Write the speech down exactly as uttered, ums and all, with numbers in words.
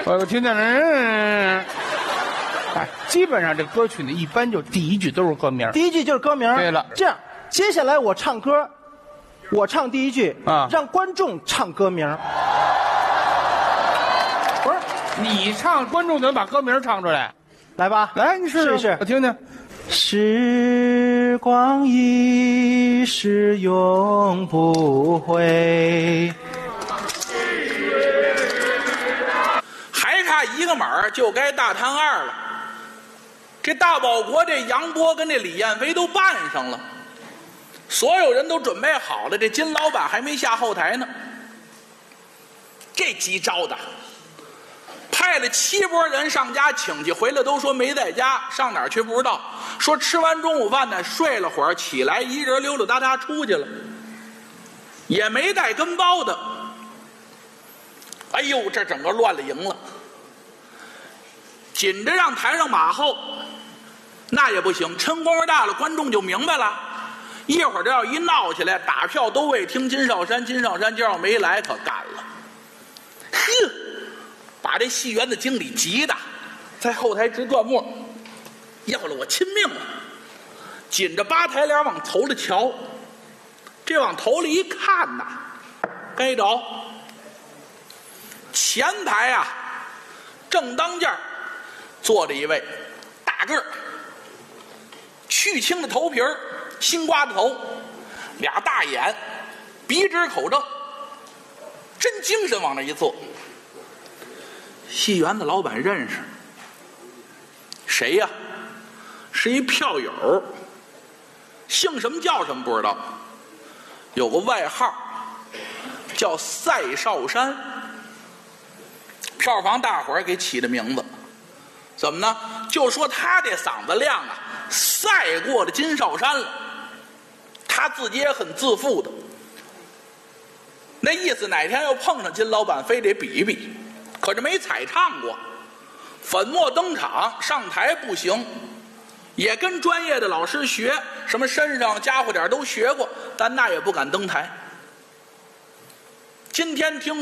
我听见了，嗯，哎，基本上这歌曲呢，一般就第一句都是歌名， 第一句就是歌名。 对了， 这样接下来我唱歌，我唱第一句啊， 让观众唱歌名。 不是你唱，观众能把歌名唱出来？ 来吧， 来，你试试一试， 我听听。 时光一逝永不回。 还差一个码儿就该大探二了。这大保国这杨波跟这李彦飞都办上了，所有人都准备好了，这金老板还没下后台呢。这急招的，派了七拨人上家请去，回来都说没在家，上哪儿去不知道。说吃完中午饭呢，睡了会儿，起来一人溜溜达达出去了，也没带跟包的。哎呦，这整个乱了营了。紧着让台上马后，那也不行，抻光大了，观众就明白了。一会儿这要一闹起来，打票都为听金少山，金少山今儿要没来，可干了。呵，把这戏园子经理急的，在后台直转目，要了我亲命了。紧着八抬帘往头里瞧，这往头里一看呐，该着前台啊，正当间坐着一位大个儿，去青的头皮儿，新刮的头，俩大眼，鼻直口正，真精神，往那一坐。戏园子老板认识，谁呀？是一票友，姓什么叫什么不知道，有个外号叫赛少山。票房大伙儿给起的名字，怎么呢？就说他这嗓子亮啊，赛过了金少山了。他自己也很自负的，那意思哪天要碰上金老板，非得比一比。可是没彩唱过，粉墨登场上台不行，也跟专业的老师学，什么身上家伙点都学过，但那也不敢登台。今天听